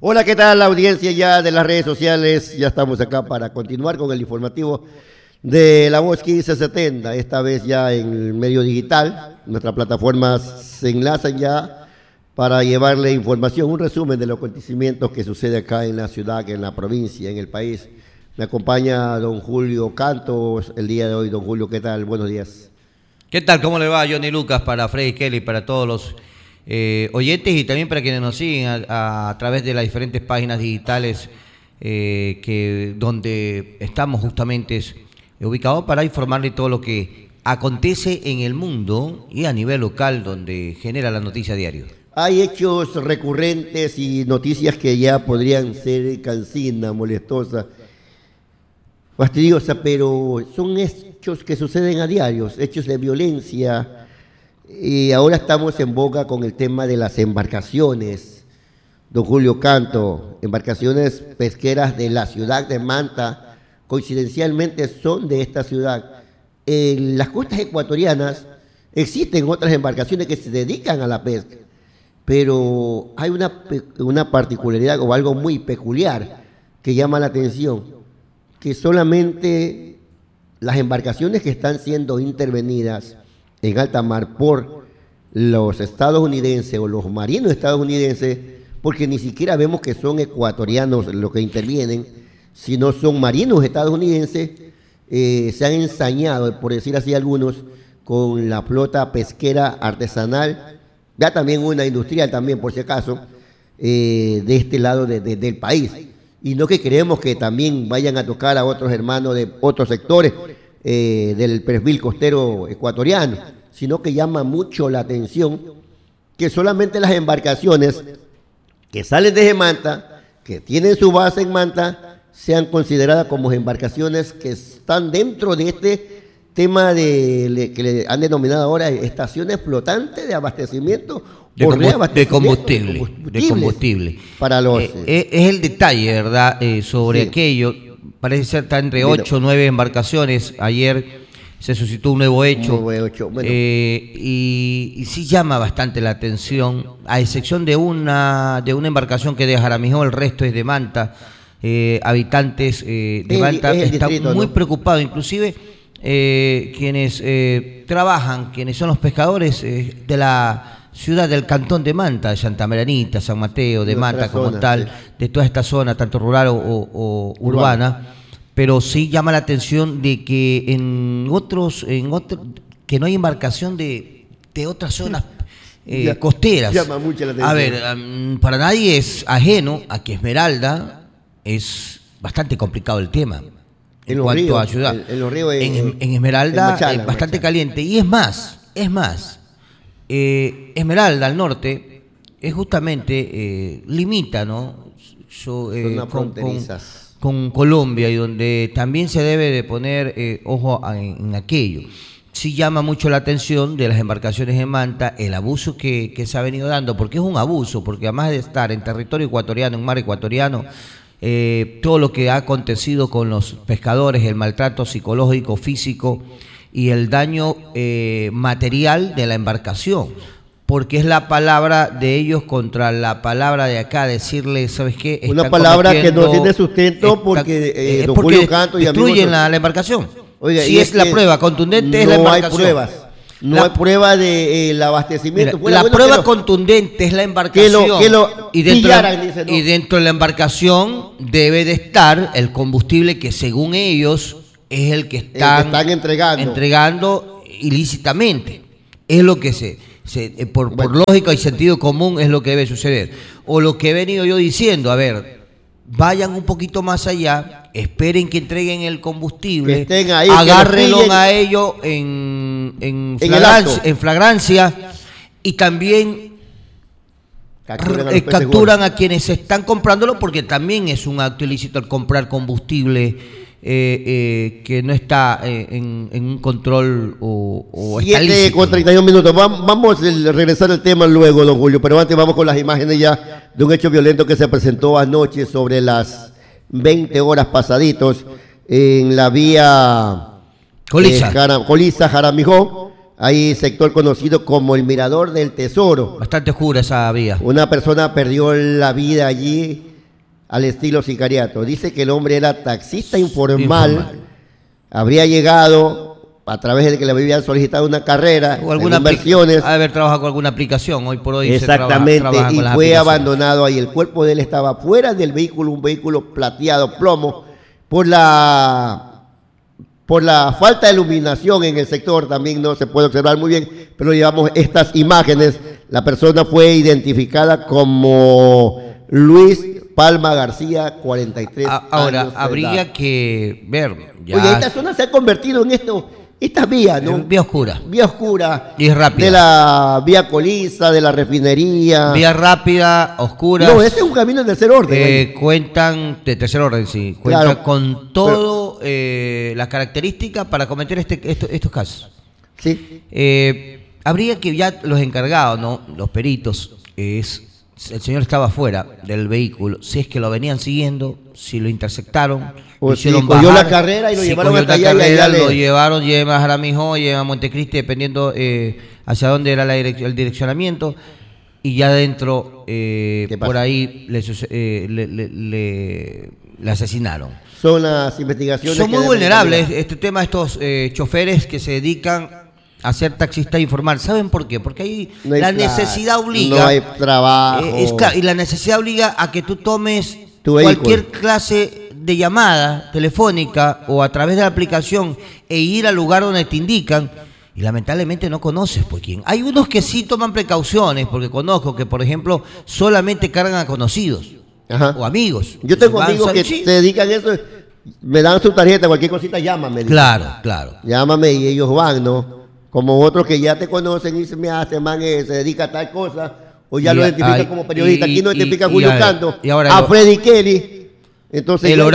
Hola, ¿qué tal la audiencia ya de las redes sociales? Ya estamos acá para continuar con el informativo de La Voz 1570, esta vez ya en el medio digital. Nuestras plataformas se enlazan ya para llevarle información, un resumen de los acontecimientos que sucede acá en la ciudad, en la provincia, en el país. Me acompaña don Julio Cantos el día de hoy. Don Julio, ¿qué tal? Buenos días. ¿Qué tal? ¿Cómo le va, Johnny Lucas? Para Freddy Kelly, para todos los oyentes y también para quienes nos siguen a través de las diferentes páginas digitales donde estamos justamente ubicados para informarle todo lo que acontece en el mundo y a nivel local donde genera la noticia diario. Hay hechos recurrentes y noticias que ya podrían ser cansinas, molestosas, fastidiosas, pero son hechos que suceden a diario, hechos de violencia. Y ahora estamos en boga con el tema de las embarcaciones, don Julio Canto, embarcaciones pesqueras de la ciudad de Manta, coincidencialmente son de esta ciudad. En las costas ecuatorianas existen otras embarcaciones que se dedican a la pesca, pero hay una particularidad o algo muy peculiar que llama la atención, que solamente las embarcaciones que están siendo intervenidas en alta mar por los estadounidenses o los marinos estadounidenses, porque ni siquiera vemos que son ecuatorianos los que intervienen, sino son marinos estadounidenses, se han ensañado, por decir así algunos, con la flota pesquera artesanal, ya también una industrial también por si acaso, de este lado del país. Y no que queremos que también vayan a tocar a otros hermanos de otros sectores del perfil costero ecuatoriano, sino que llama mucho la atención que solamente las embarcaciones que salen desde Manta, que tienen su base en Manta, sean consideradas como embarcaciones que están dentro de este tema que le han denominado ahora estaciones flotantes de abastecimiento de combustible. Para los, es el detalle, ¿verdad? Sobre sí. Aquello. Parece ser está entre 8 o 9 embarcaciones. Ayer se suscitó un nuevo hecho. Bueno. Y sí llama bastante la atención, a excepción de una embarcación que de Jaramillo, el resto es de Manta. Habitantes de Manta están muy preocupados, inclusive quienes trabajan, quienes son los pescadores de la ciudad del cantón de Manta, de Santa Maranita, San Mateo, de Manta como tal, de toda esta zona, tanto rural o urbana, pero sí llama la atención de que en otros que no hay embarcación de otras zonas costeras. Llama mucho la atención. A ver, para nadie es ajeno a que Esmeralda es bastante complicado el tema. En cuanto ríos, a ciudad, en Esmeralda es bastante caliente. Y es más, Esmeralda al norte es justamente limita, ¿no? Con Colombia, y donde también se debe de poner ojo en aquello. Sí llama mucho la atención de las embarcaciones en Manta el abuso que se ha venido dando, porque es un abuso, porque además de estar en territorio ecuatoriano, en mar ecuatoriano, todo lo que ha acontecido con los pescadores, el maltrato psicológico, físico y el daño material de la embarcación, porque es la palabra de ellos contra la palabra de acá, decirle, ¿sabes qué? Una palabra que no tiene sustento porque don Julio Canto y destruyen la embarcación. Oiga, si es la prueba contundente, es la embarcación. No hay prueba del abastecimiento. Mira, la prueba contundente es la embarcación. Y dentro de la embarcación debe de estar el combustible que según ellos es el que están entregando ilícitamente. Es lo que por lógica y sentido común es lo que debe suceder. O lo que he venido yo diciendo, a ver, vayan un poquito más allá, esperen que entreguen el combustible, ahí, agárrenlo a ellos en flagrancia y también capturan a quienes están comprándolo, porque también es un acto ilícito el comprar combustible que no está en un control o está lícito. 7:31. Vamos a regresar al tema luego, don Julio, pero antes vamos con las imágenes ya de un hecho violento que se presentó anoche sobre las 20 horas pasaditos en la vía Coliza-Jaramillo. Hay sector conocido como el Mirador del Tesoro. Bastante oscura esa vía. Una persona perdió la vida allí al estilo sicariato. Dice que el hombre era taxista informal. Habría llegado a través de que le habían solicitado una carrera o alguna inversiones. Haber trabajado con alguna aplicación, hoy por hoy. Exactamente, trabaja y fue abandonado ahí. El cuerpo de él estaba fuera del vehículo, un vehículo plateado, plomo, por la falta de iluminación en el sector. También no se puede observar muy bien, pero llevamos estas imágenes. La persona fue identificada como Luis Palma García, 43 años. Ahora, habría que ver. Ya. Oye, esta zona se ha convertido en estas vías, ¿no? Vía oscura. Vía oscura. Y rápida. De la vía Coliza, de la refinería. Vía rápida, oscura. No, este es un camino de tercer orden. Cuentan, de tercer orden, sí. Cuentan claro, con todo las características para cometer estos casos. Sí. Habría que ya los encargados, ¿no? Los peritos, el señor estaba fuera del vehículo, si es que lo venían siguiendo, si lo interceptaron, o si cogió la carrera y lo llevaron hasta allá. Lo llevaron, llevan a Jaramillo, llevan a Montecristi, dependiendo hacia dónde era el direccionamiento, y ya adentro, por ahí, le asesinaron. Son las investigaciones. Son muy vulnerables este tema, estos choferes que se dedican a ser taxista informal. ¿Saben por qué? Porque ahí la necesidad obliga. No hay trabajo. Y la necesidad obliga a que tú tomes cualquier clase de llamada telefónica o a través de la aplicación e ir al lugar donde te indican. Y lamentablemente no conoces por quién. Hay unos que sí toman precauciones, porque conozco que, por ejemplo, solamente cargan a conocidos. Ajá. O amigos. Yo tengo amigos que se dedican a eso. Me dan su tarjeta, cualquier cosita, llámame. Claro, claro. Llámame y ellos van, ¿no? Como otros que ya te conocen y dicen, mira, este man se dedica a tal cosa, o ya lo identifican como periodista. Aquí no identifica a Julio Canto, a Freddy Kelly. Entonces, el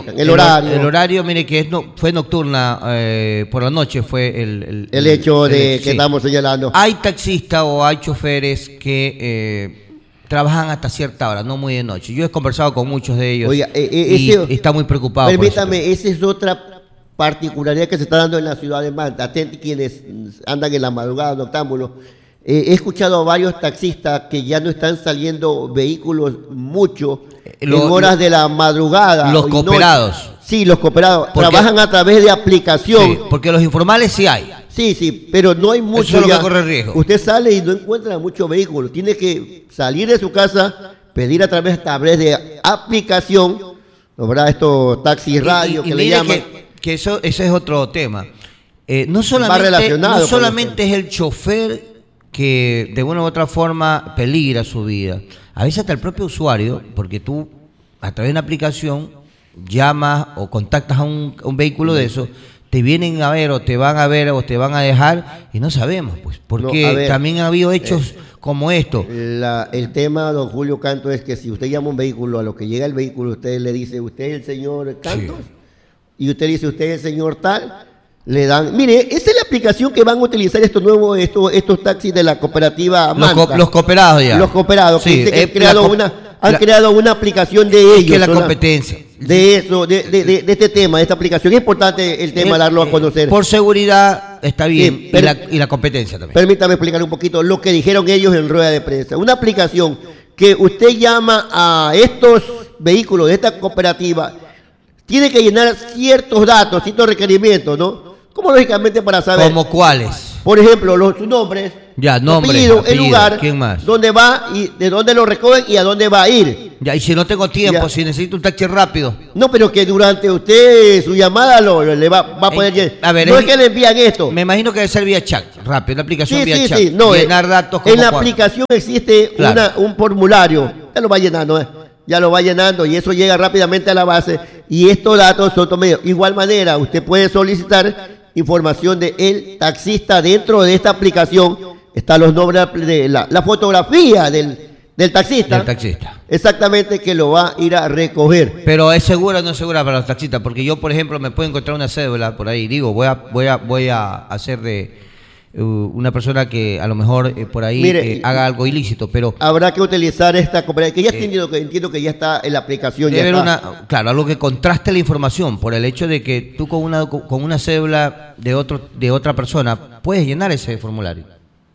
horario, mire que fue nocturna, por la noche fue el hecho de que estamos señalando. Hay taxistas o hay choferes que trabajan hasta cierta hora, no muy de noche. Yo he conversado con muchos de ellos. Oiga, y está muy preocupado. Permítame, esa es otra particularidad que se está dando en la ciudad de Manta. Atenti quienes andan en la madrugada, noctámbulos. He escuchado a varios taxistas que ya no están saliendo vehículos mucho en horas de la madrugada. Los cooperados. Sí, los cooperados. Trabajan a través de aplicación. Sí, porque los informales sí hay. Sí, pero no hay mucho. Eso es lo que corre riesgo. Usted sale y no encuentra muchos vehículos. Tiene que salir de su casa, pedir a través de aplicación, ¿verdad? Estos taxis radio que le llaman. Que ese es otro tema. No solamente es el chofer que de una u otra forma peligra su vida. A veces hasta el propio usuario, porque tú a través de una aplicación llamas o contactas a un vehículo de eso, te vienen a ver o te van a ver o te van a dejar y no sabemos, pues, porque también ha habido hechos como esto. El tema, don Julio Canto, es que si usted llama un vehículo, a lo que llega el vehículo, usted le dice, ¿usted es el señor Cantos? Sí. Y usted dice, ¿usted es el señor tal? Le dan, mire, esa es la aplicación que van a utilizar estos taxis de la cooperativa Manta. Los cooperados ya. Los cooperados, sí, que han creado una aplicación de ellos. Que la competencia. De este tema, de esta aplicación. Es importante el tema darlo a conocer. Por seguridad está bien, y la competencia también. Permítame explicar un poquito lo que dijeron ellos en rueda de prensa. Una aplicación que usted llama a estos vehículos de esta cooperativa, tiene que llenar ciertos datos, ciertos requerimientos, ¿no? Como lógicamente para saber. ¿Como cuáles? Por ejemplo, sus nombres, apellido, el lugar, ¿quién más? Dónde va y de dónde lo recogen y a dónde va a ir. Ya, y si no tengo tiempo, si necesito un taxi rápido. No, pero que durante usted su llamada le va a poder. No es que le envían esto. Me imagino que debe ser vía chat, rápido, la aplicación vía chat. Sí, no, llenar datos como en la aplicación existe un formulario, ya lo va llenando, ya lo va llenando y eso llega rápidamente a la base y estos datos son medios. Igual manera, usted puede solicitar información de el taxista dentro de esta aplicación. Están los nombres de la fotografía del taxista. Del taxista. Exactamente, que lo va a ir a recoger. Pero ¿es segura o no es segura para los taxistas? Porque yo, por ejemplo, me puedo encontrar una cédula por ahí. Digo, voy a hacer de una persona que a lo mejor por ahí haga algo ilícito, pero habrá que utilizar esta cooperativa, que ya entiendo que ya está en la aplicación. Debe haber claro, algo que contraste la información, por el hecho de que tú con una cédula de otra persona puedes llenar ese formulario.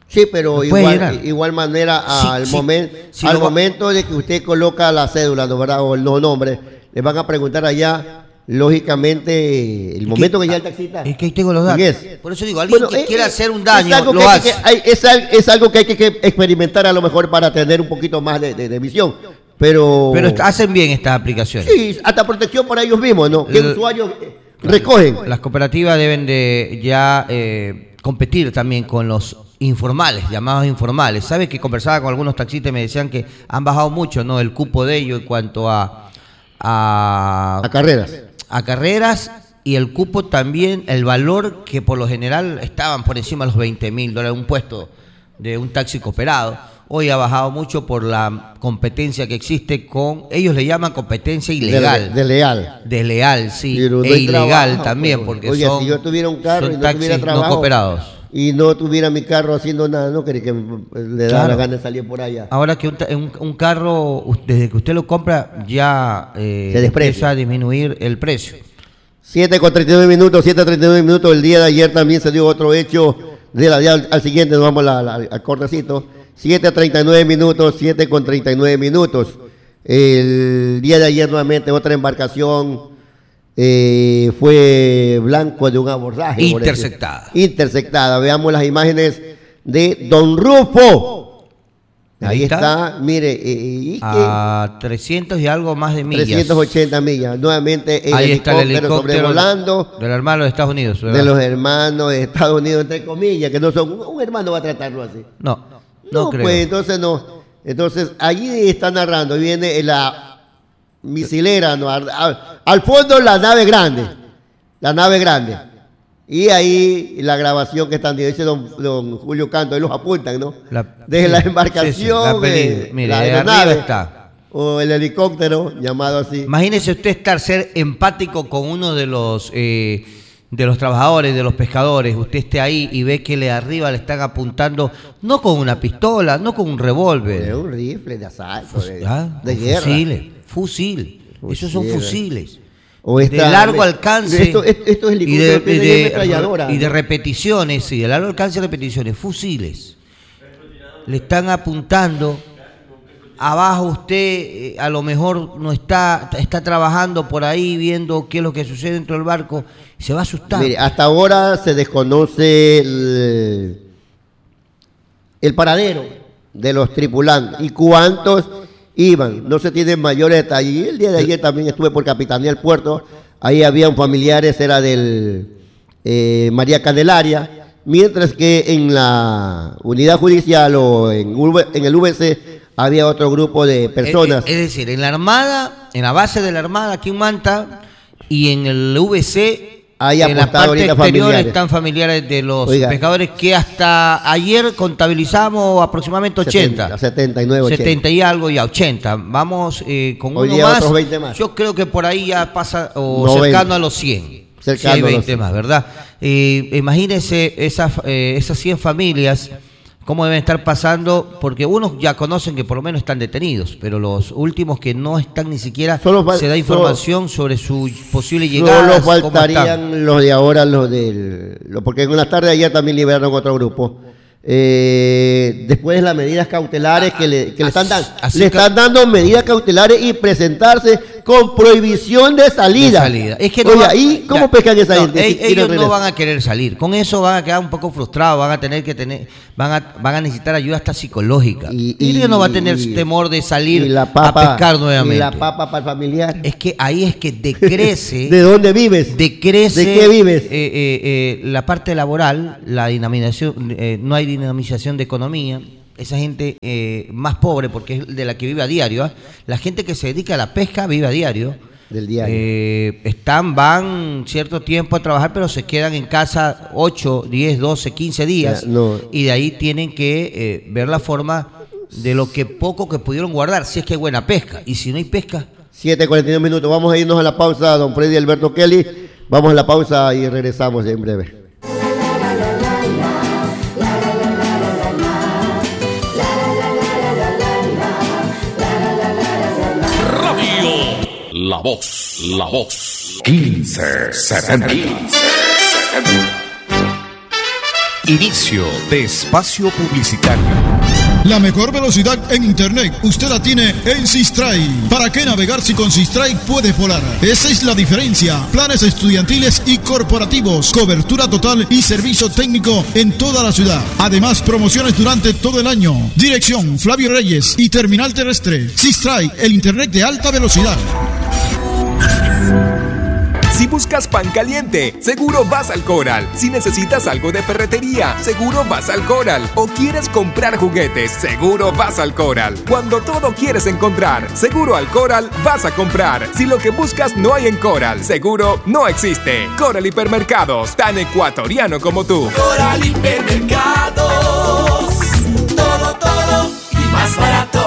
Sí, pero igual manera al momento de que usted coloca la cédula, ¿no, verdad? O el nombre, le van a preguntar allá, lógicamente, el momento que ya el taxista. Es que ahí tengo los datos. Por eso digo, alguien que quiera hacer un daño, lo hace. Es algo que hay que experimentar a lo mejor para tener un poquito más de visión. Pero hacen bien estas aplicaciones. Sí, hasta protección para ellos mismos, ¿no? Que usuarios recogen. Las cooperativas deben de ya competir también con los informales, llamados informales. ¿Sabes que conversaba con algunos taxistas y me decían que han bajado mucho, ¿no? El cupo de ellos en cuanto a carreras. A carreras, y el cupo también, el valor que por lo general estaban por encima de los $20,000, un puesto de un taxi cooperado. Hoy ha bajado mucho por la competencia que existe con, ellos le llaman competencia ilegal. Desleal, sí. E ilegal trabajo, también, porque oye, si yo tuviera un carro y no tuviera trabajo, no cooperados. Y no tuviera mi carro haciendo nada, no quería que le da la gana de salir por allá. Ahora que un carro, desde que usted lo compra, ya se empieza a disminuir el precio. 7:39 minutos. El día de ayer también se dio otro hecho. Al siguiente nos vamos al cortecito. 7:39 minutos. El día de ayer nuevamente otra embarcación fue blanco de un abordaje. Interceptada. Veamos las imágenes de Don Rufo. Ahí está, mire. A 300 y algo más de millas. 380 millas. Nuevamente ahí está el helicóptero sobrevolando. Del hermano de Estados Unidos. ¿verdad? De los hermanos de Estados Unidos, entre comillas, que no son. Un hermano va a tratarlo así. No creo. Pues entonces no. Entonces allí está narrando. Viene la misilera, ¿no? Al fondo la nave grande. Y ahí la grabación que están, dice don Julio Canto, ahí los apuntan, ¿no? Desde la embarcación, la aeronave está. O el helicóptero, llamado así. Imagínese usted ser empático con uno de los trabajadores, de los pescadores. Usted esté ahí y ve que arriba le están apuntando, no con una pistola, no con un revólver. Un rifle de asalto, de guerra. Fusil. Esos son fusiles. De largo alcance. Estos helicópteros tienen metralladora. Y de repeticiones, sí, de largo alcance y repeticiones, fusiles. Le están apuntando. Abajo usted a lo mejor no está trabajando por ahí viendo qué es lo que sucede dentro del barco y se va a asustar. Mire, hasta ahora se desconoce el paradero de los tripulantes y cuántos iban. No se tienen mayores detalles. Y el día de ayer también estuve por Capitanía del Puerto. Ahí habían familiares, era del María Candelaria, mientras que en la unidad judicial o en el VC había otro grupo de personas. Es decir, en la Armada, en la base de la Armada aquí en Manta, y en el VC, en la parte exterior están familiares de los pescadores, que hasta ayer contabilizamos aproximadamente 80. 79, 80. 70 y algo, ya 80. Vamos con hoy uno más. Otros 20 más. Yo creo que por ahí ya pasa, o 90. cercano a los 100. Cercano hay 20 más, ¿verdad? Imagínense esas 100 familias, cómo deben estar pasando, porque unos ya conocen que por lo menos están detenidos, pero los últimos que no están ni siquiera se da información sobre su posible llegada. Solo faltarían los de ahora, porque en la tarde de ayer también liberaron otro grupo. Después de las medidas cautelares que le están dando medidas cautelares y presentarse con prohibición de salida. Es que ¿y cómo pescan esa gente? Ellos no van a querer salir. Con eso van a quedar un poco frustrados, van a necesitar ayuda hasta psicológica. Y ellos no van a tener temor de salir a pescar nuevamente. Y la papa para el familiar. Es que ahí es que decrece. ¿De dónde vives? Decrece. ¿De qué vives? La parte laboral, la dinamización, no hay dinamización de economía. Esa gente más pobre, porque es de la que vive a diario, la gente que se dedica a la pesca vive a diario. Del diario. Van cierto tiempo a trabajar, pero se quedan en casa 8, 10, 12, 15 días. Y de ahí tienen que ver la forma de lo que poco que pudieron guardar, si es que hay buena pesca. Y si no hay pesca. 7:42 minutos. Vamos a irnos a la pausa, don Freddy Alberto Kelly. Vamos a la pausa y regresamos en breve. La voz. 1570. Inicio de espacio publicitario. La mejor velocidad en internet usted la tiene en Sistray. ¿Para qué navegar si con Sistray puede volar? Esa es la diferencia. Planes estudiantiles y corporativos, cobertura total y servicio técnico en toda la ciudad. Además, promociones durante todo el año. Dirección Flavio Reyes y Terminal Terrestre. Sistray, el internet de alta velocidad. Si buscas pan caliente, seguro vas al Coral. Si necesitas algo de ferretería, seguro vas al Coral. O quieres comprar juguetes, seguro vas al Coral. Cuando todo quieres encontrar, seguro al Coral vas a comprar. Si lo que buscas no hay en Coral, seguro no existe. Coral Hipermercados, tan ecuatoriano como tú. Coral Hipermercados, todo y más barato.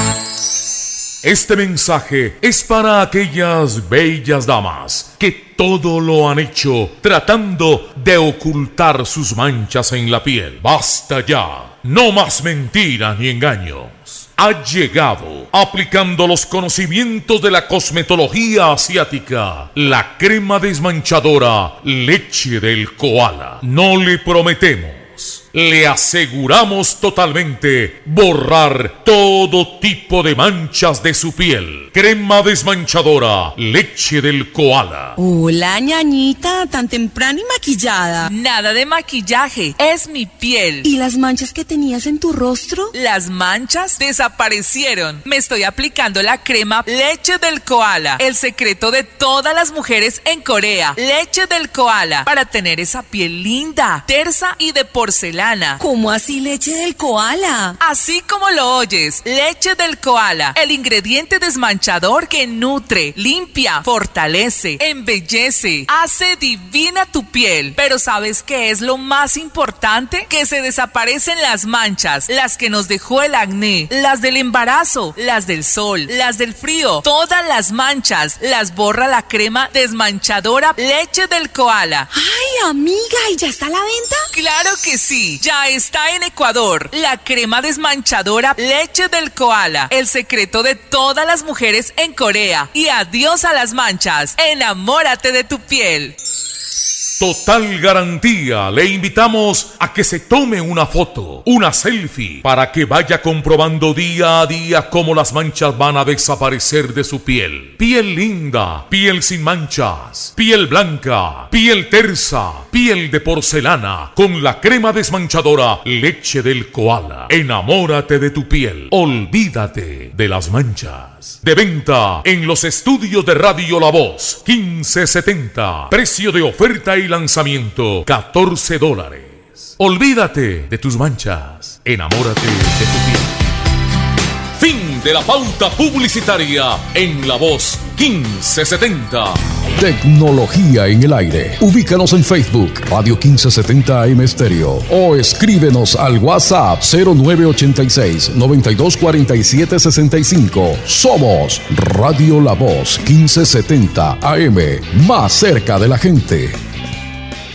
Este mensaje es para aquellas bellas damas que todo lo han hecho tratando de ocultar sus manchas en la piel. ¡Basta ya! No más mentiras ni engaños. Ha llegado, aplicando los conocimientos de la cosmetología asiática, la crema desmanchadora Leche del Koala. No le prometemos, le aseguramos totalmente borrar todo tipo de manchas de su piel. Crema desmanchadora Leche del Koala. Hola, ñañita, tan temprano y maquillada. Nada de maquillaje, es mi piel. ¿Y las manchas que tenías en tu rostro? Las manchas desaparecieron. Me estoy aplicando la crema Leche del Koala, el secreto de todas las mujeres en Corea. Leche del Koala, para tener esa piel linda, tersa y de porcelana. ¿Cómo así leche del koala? Así como lo oyes, leche del koala, el ingrediente desmanchador que nutre, limpia, fortalece, embellece, hace divina tu piel. Pero ¿sabes qué es lo más importante? Que se desaparecen las manchas, las que nos dejó el acné, las del embarazo, las del sol, las del frío, todas las manchas las borra la crema desmanchadora Leche del Koala. ¡Ay, amiga! ¿Y ya está a la venta? ¡Claro que sí! Ya está en Ecuador. La crema desmanchadora Leche del Koala, el secreto de todas las mujeres en Corea. Y adiós a las manchas. Enamórate de tu piel. Total garantía. Le invitamos a que se tome una foto, una selfie, para que vaya comprobando día a día cómo las manchas van a desaparecer de su piel. Piel linda, piel sin manchas, piel blanca, piel tersa, piel de porcelana, con la crema desmanchadora Leche del Koala. Enamórate de tu piel. Olvídate de las manchas. De venta en los estudios de Radio La Voz, $15.70. Precio de oferta y lanzamiento, $14. Olvídate de tus manchas. Enamórate de tu piel. Fin de la pauta publicitaria en La Voz 1570. Tecnología en el aire. Ubícanos en Facebook, Radio 1570 AM Estéreo. O escríbenos al WhatsApp 0986-924765. Somos Radio La Voz 1570 AM. Más cerca de la gente.